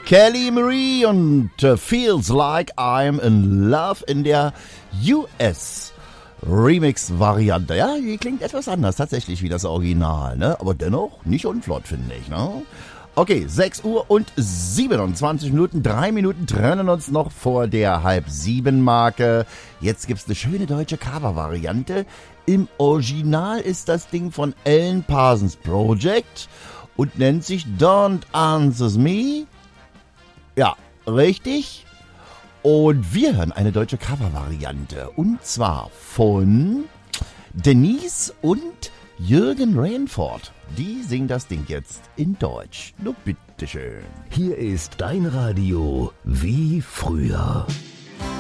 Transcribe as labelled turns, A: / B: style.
A: Kelly Marie und Feels Like I'm in Love in der US Remix-Variante. Ja, die klingt etwas anders tatsächlich wie das Original, ne? Aber dennoch nicht unflott, finde ich, ne? Okay, 6 Uhr und 27 Minuten, 3 Minuten trennen uns noch vor der 6:30-Marke. Jetzt gibt's eine schöne deutsche Cover-Variante. Im Original ist das Ding von Alan Parsons Project und nennt sich Don't Answer Me. Ja, richtig. Und wir hören eine deutsche Cover-Variante. Und zwar von Denise und Jürgen Rainford. Die singen das Ding jetzt in Deutsch. Nur bitteschön.
B: Hier ist dein Radio wie früher.